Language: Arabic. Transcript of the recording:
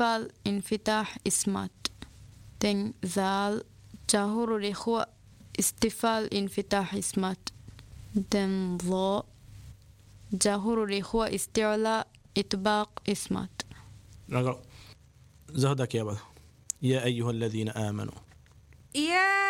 استفال انفتاح اسمات تن ذال جاهور الإخوة استفال انفتاح اسمات دن ضاء جاهور الإخوة استعلاء إطباق اسمات. زهدك يا أيها الذين آمنوا يا